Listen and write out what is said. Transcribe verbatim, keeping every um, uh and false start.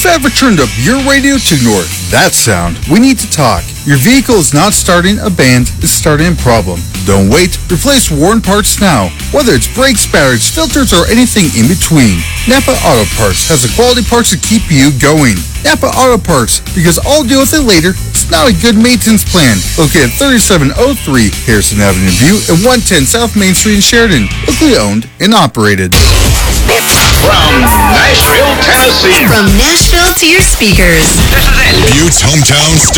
you've ever turned up your radio to ignore that sound, we need to talk. Your vehicle is not starting a band, it's starting a problem. Don't wait, replace worn parts now. Whether it's brakes, batteries, filters, or anything in between, Napa Auto Parts has the quality parts to keep you going. Napa Auto Parts, because I'll deal with it later, it's not a good maintenance plan. Located at thirty-seven oh three Harrison Avenue View and one ten South Main Street in Sheridan. Locally owned and operated. From Nashville, Tennessee. From Nashville to your speakers. This is it. Butte's hometown